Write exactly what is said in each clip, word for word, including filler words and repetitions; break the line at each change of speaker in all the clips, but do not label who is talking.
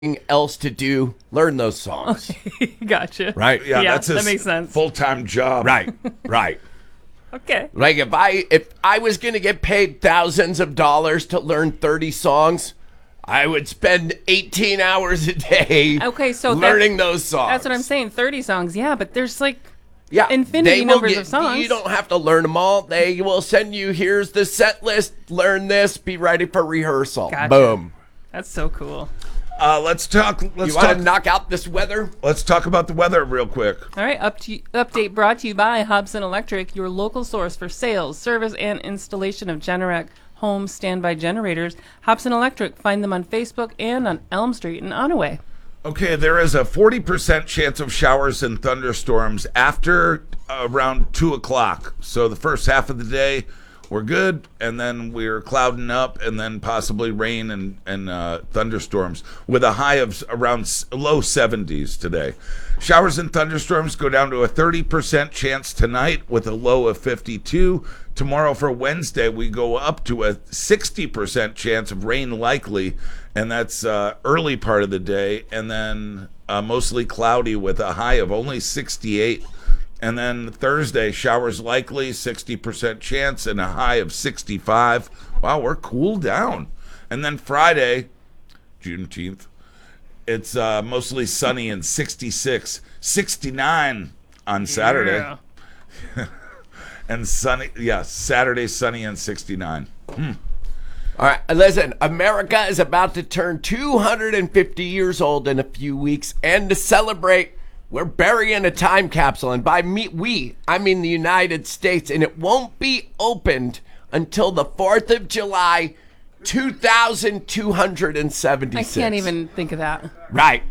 else to do, learn those songs.
Gotcha.
Right?
Yeah,
Yeah,
that's his
that makes sense.
full-time job.
Right, right.
Okay.
Like if I if I was going to get paid thousands of dollars to learn thirty songs, I would spend eighteen hours a day
Okay, so
learning
that's-
those songs.
That's what I'm saying. thirty songs, yeah, but there's like
Yeah,
infinity
they will
numbers
get-
of songs.
You don't have to learn them all. They will send you, here's the set list, learn this, be ready for rehearsal.
Gotcha.
Boom.
That's so cool.
Uh, let's talk. Let's
You want
talk.
to knock out this weather?
let's talk about the weather real quick.
All right, up to update brought to you by Hobson Electric, your local source for sales, service, and installation of Generac home standby generators. Hobson Electric, find them on Facebook and on Elm Street in Onaway.
Okay, there is a forty percent chance of showers and thunderstorms after uh, around two o'clock. So the first half of the day, we're good, and then we're clouding up, and then possibly rain and, and uh, thunderstorms with a high of around s- low seventies today. Showers and thunderstorms go down to a thirty percent chance tonight with a low of fifty-two. Tomorrow for Wednesday, we go up to a sixty percent chance of rain likely, and that's uh, early part of the day, and then uh, mostly cloudy with a high of only sixty-eight. And then Thursday, showers likely, sixty percent chance, and a high of sixty-five. Wow, we're cooled down. And then Friday, Juneteenth, it's uh, mostly sunny and sixty-six, sixty-nine on Saturday.
Yeah.
And sunny, yeah, Saturday, sunny and sixty-nine.
All right, listen, America is about to turn two hundred fifty years old in a few weeks, and to celebrate, we're burying a time capsule, and by me, we, I mean the United States, and it won't be opened until the fourth of July, two thousand two hundred
I
seventy-six.
can't even think of that.
Right.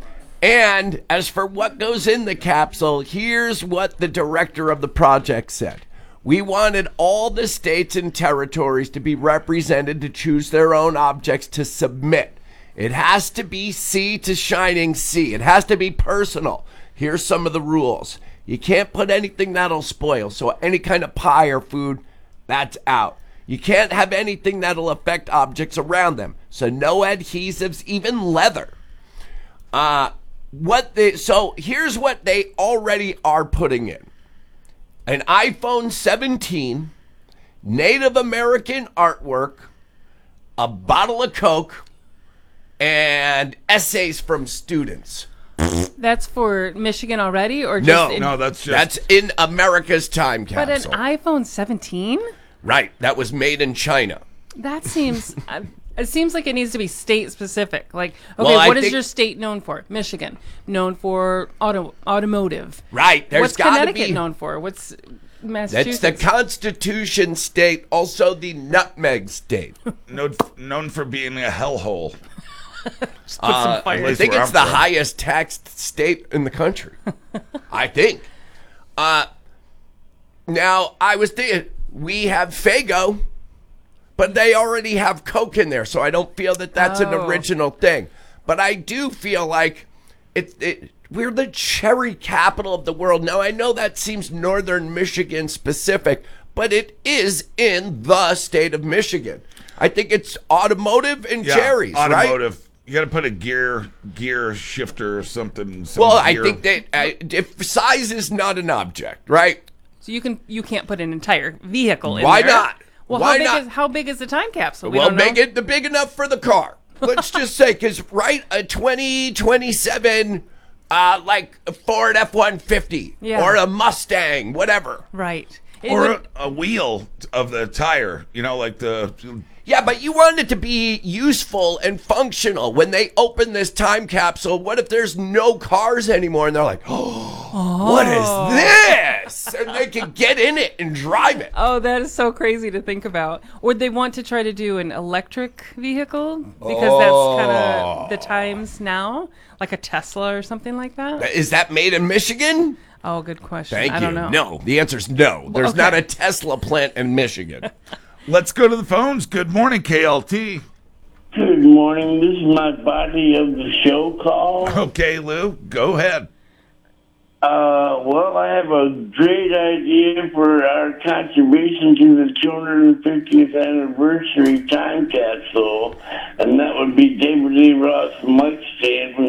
And as for what goes in the capsule, here's what the director of the project said. We wanted all the states and territories to be represented to choose their own objects to submit. It has to be sea to shining sea. It has to be personal. Here's some of the rules. You can't put anything that'll spoil. So any kind of pie or food, that's out. You can't have anything that'll affect objects around them. So no adhesives, even leather. Uh, what they, so here's what they already are putting in. An iPhone seventeen, Native American artwork, a bottle of Coke, and essays from students.
That's for Michigan already, or just
No,
in,
No, that's just
That's in America's time
but an
capsule.
iPhone seventeen?
Right, that was made in China.
That seems. uh, It seems like it needs to be state specific. Like, okay,
Well, I
what is
think-
your state known for? Michigan, known for auto automotive.
Right, there's
What's
gotta
Connecticut
be-
known for? What's
That's
Massachusetts?
the Constitution state, also the Nutmeg state.
known, known for being a hellhole.
Put some fire.
I
least
think
where
it's
I'm
the
from.
highest taxed state in the country. I think. Uh, now, I was thinking, we have Faygo, but they already have Coke in there, so I don't feel that that's an
Oh.
original thing. But I do feel like it, it, we're the cherry capital of the world. Now, I know that seems northern Michigan specific, but it is in the state of Michigan. I think it's automotive and
Yeah,
cherries, right?
automotive. You got to put a gear gear shifter or something. some
Well, I
gear-
think that uh, if size is not an object, right?
So you can you can't put an entire vehicle in
Why
there.
not?
Well,
Why
how big
not?
is how big is the time capsule? We
well,
don't know.
make it the big enough for the car. Let's just say, because right, a twenty twenty-seven, uh, like a Ford F one fifty
Yeah.
or a Mustang, whatever.
Right. It
or
would-
a, a wheel of the tire. You know, like the
Yeah, but you want it to be useful and functional. When they open this time capsule, what if there's no cars anymore? And they're like, oh, what is this? And they can get in it and drive it.
Oh, that is so crazy to think about. Would they want to try to do an electric vehicle? Because that's kind of the times now, like a Tesla or something like that.
Is that made in Michigan?
Oh, good question.
Thank
I
you.
don't know.
No, the answer is no. There's
okay.
not a Tesla plant in Michigan.
Let's go to the phones. Good morning, K L T.
Good morning. This is my body of the show call.
Okay, Lou, go ahead.
Uh, well, I have a great idea for our contribution to the two hundred fiftieth anniversary time capsule, and that would be David Lee Roth's mic stand from